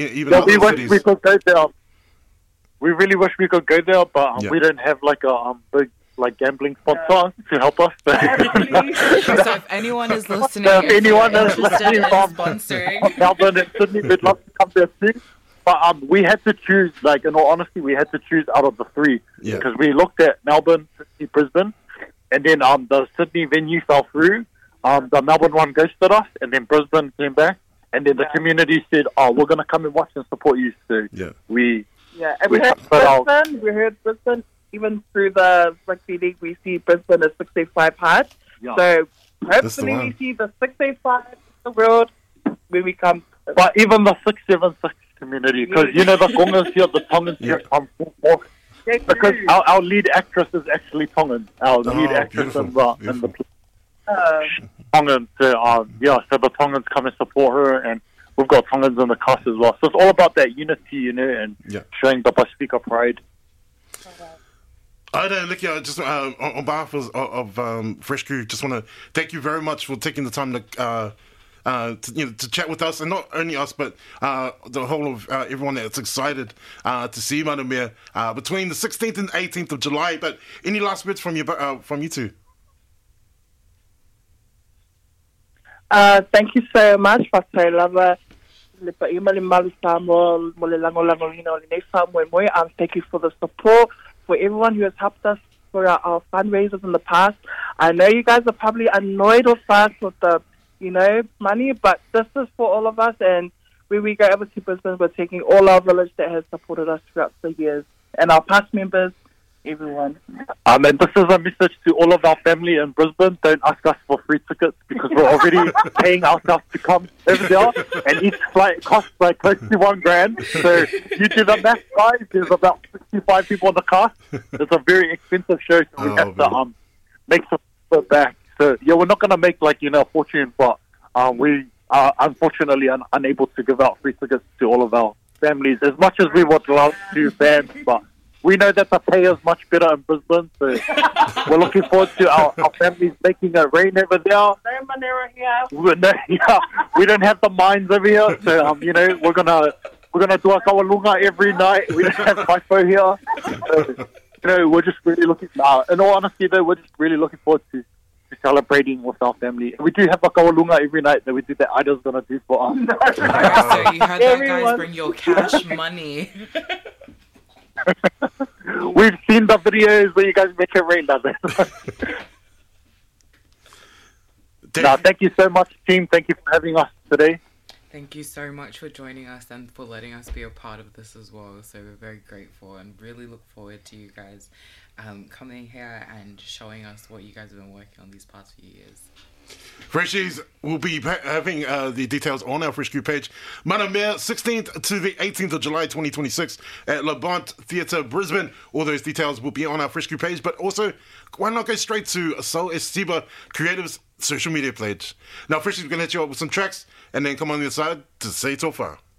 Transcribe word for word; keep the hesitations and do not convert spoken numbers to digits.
even Yeah, other we wish cities. we could go there. We really wish we could go there, but um, Yeah. we don't have like a um, big like gambling sponsor to help us. So if anyone is listening, So if if anyone you're is interested listening in from sponsoring, Melbourne and Sydney, we'd love to come there too. But um, we had to choose, like in all honesty, we had to choose out of the three Yeah. because we looked at Melbourne, Sydney, Brisbane, and then um, the Sydney venue fell through. Um, the Melbourne one ghosted us, and then Brisbane came back, and then the Yeah. community said, "Oh, we're gonna come and watch and support you." So Yeah. we Yeah, and we We heard put out- Brisbane. We heard Brisbane. Even through the rugby league, we see Brisbane as sixty-five hard. Yeah. So the hopefully one. we see the sixty-five in the world when we come. But even the six seven six community, because you know the Tongas here, the Tongans Yeah. here come more because our, our lead actress is actually Tongan. Our Oh, lead actress in the, beautiful, in the beautiful. Uh, Tongan. So, um, yeah, so the Tongans come and support her, and we've got Tongans in the cast as well. So it's all about that unity, you know, and Yeah. showing the Pacifica pride. I don't look, yeah, just uh, on, on behalf of, of um, Fresh Crew, just want to thank you very much for taking the time to, uh, uh, to you know, to chat with us, and not only us, but uh, the whole of uh, everyone that's excited uh, to see Matamia uh, between the sixteenth and eighteenth of July. But any last words from you, uh, from you two? uh, thank you so much, Pastor Lava. Le paima le malu samo, mo le lango lango lino le nei fa mo mo. Um, thank you for the support, for everyone who has helped us for our, our fundraisers in the past. I know you guys are probably annoyed with us with the, you know, money, but this is for all of us. And when we go over to Brisbane, we're taking all our village that has supported us throughout the years, and our past members, everyone. Um, and this is a message to all of our family in Brisbane. Don't ask us for free tickets because we're already paying ourselves to come over there. And each flight costs like close to one grand. So you do the math, guys. There's about sixty-five people in the cast. It's a very expensive show, so we Oh, have to man. um make some of it back. So yeah, we're not going to make like, you know, a fortune, but um, we are unfortunately un- unable to give out free tickets to all of our families as much as we would love to fans, but we know that the pay is much better in Brisbane, so we're looking forward to our, our families making it rain over there. No Monera here. We, no, yeah, we don't have the mines over here, so um, you know we're gonna we're gonna do a kawalunga every night. We don't have FIFO here, so, you know we're just really looking. Uh, in all honesty, though, we're just really looking forward to, to celebrating with our family. We do have a kawalunga every night that we do that Ida's gonna do for us. so you heard that, guys. Everyone. Bring your cash money. We've seen the videos where you guys make it rain, does it? Dave, No, thank you so much, team. Thank you for having us today. Thank you so much for joining us and for letting us be a part of this as well. So we're very grateful and really look forward to you guys um, coming here and showing us what you guys have been working on these past few years. Freshies will be pa- having uh, the details on our Fresh Crew page. Matamia, sixteenth to the eighteenth of July twenty twenty-six at Labont Theatre, Brisbane. All those details will be on our Fresh Crew page, but also, why not go straight to Soul Estiba Creative's social media page? Now, Freshies, we're going to hit you up with some tracks and then come on the other side to say tofa.